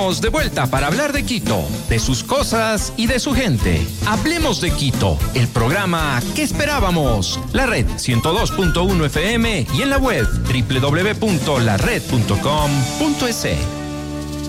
De vuelta para hablar de Quito, de sus cosas y de su gente. Hablemos de Quito, el programa que esperábamos. La red 102.1 FM y en la web www.lared.com.es.